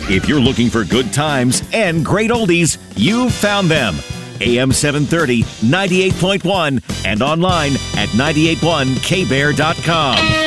If you're looking for good times and great oldies, you've found them. AM 730, 98.1, and online at 981kbear.com.